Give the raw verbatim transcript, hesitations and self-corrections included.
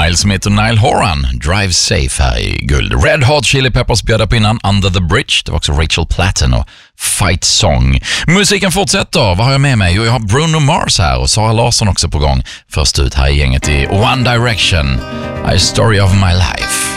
Miles Smith och Niall Horan, Drive Safe här i guld. Red Hot Chili Peppers bjöd på innan, Under the Bridge. Det var också Rachel Platten och Fight Song. Musiken fortsätter. Vad har jag med mig? Jo, jag har Bruno Mars här och Sara Larsson också på gång. Först ut här i gänget i One Direction, A Story of My Life.